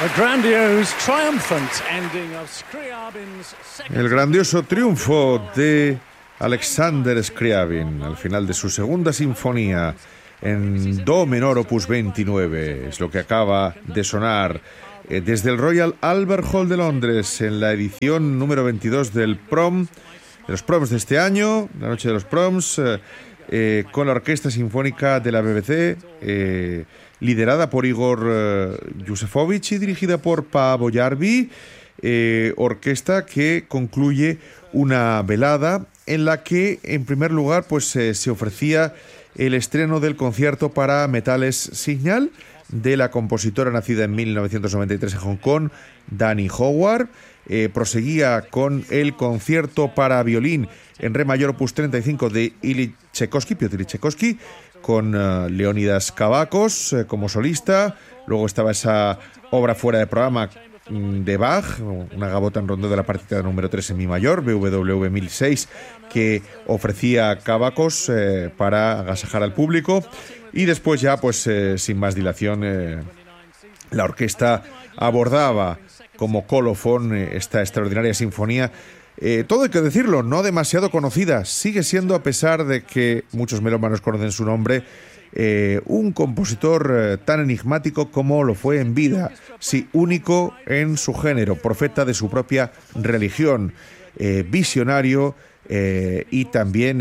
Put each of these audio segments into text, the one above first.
El grandioso triunfo de Alexander Scriabin al final de su segunda sinfonía en do menor opus 29 es lo que acaba de sonar desde el Royal Albert Hall de Londres en la edición número 22 del Prom, de los Proms de este año, la noche de los Proms, con la Orquesta Sinfónica de la BBC, liderada por Igor Yusefovich y dirigida por Paavo Järvi, orquesta que concluye una velada en la que, en primer lugar, pues se ofrecía el estreno del concierto para metales Signal de la compositora nacida en 1993 en Hong Kong, Danny Howard. Proseguía con el concierto para violín en re mayor opus 35 de Piotr Tchaikovsky, con Leonidas Kavakos como solista. Luego estaba esa obra fuera de programa de Bach, una gavota en rondó de la partita número 3 en mi mayor, BWV 1006, que ofrecía Kavakos para agasajar al público. Y después ya, pues sin más dilación, la orquesta abordaba como colofón esta extraordinaria sinfonía. Todo hay que decirlo, no demasiado conocida, sigue siendo, a pesar de que muchos melómanos conocen su nombre, un compositor tan enigmático como lo fue en vida, sí, único en su género, profeta de su propia religión, visionario y también,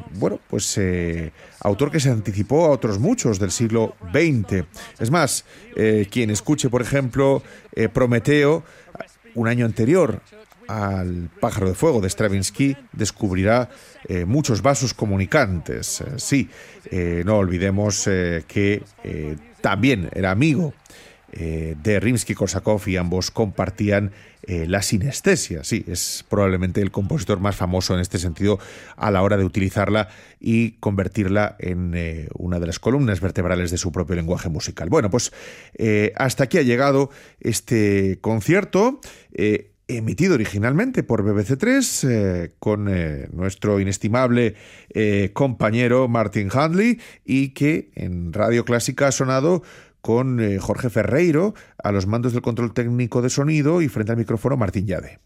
autor que se anticipó a otros muchos del siglo XX. Es más, quien escuche, por ejemplo, Prometeo, un año anterior al Pájaro de Fuego de Stravinsky, descubrirá muchos vasos comunicantes. No olvidemos que también era amigo de Rimsky-Korsakov y ambos compartían la sinestesia. Sí, es probablemente el compositor más famoso en este sentido a la hora de utilizarla y convertirla en una de las columnas vertebrales de su propio lenguaje musical. Bueno, pues hasta aquí ha llegado este concierto, emitido originalmente por BBC 3 con nuestro inestimable compañero Martin Handley, y que en Radio Clásica ha sonado con Jorge Ferreiro a los mandos del control técnico de sonido y frente al micrófono Martín Llade.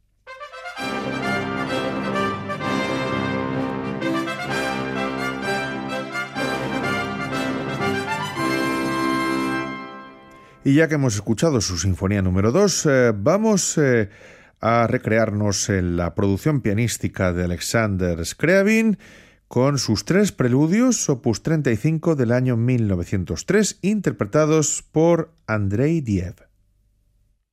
Y ya que hemos escuchado su sinfonía número 2, vamos a recrearnos en la producción pianística de Alexander Scriabin con sus 3 preludios, opus 35 del año 1903, interpretados por Andrei Diev.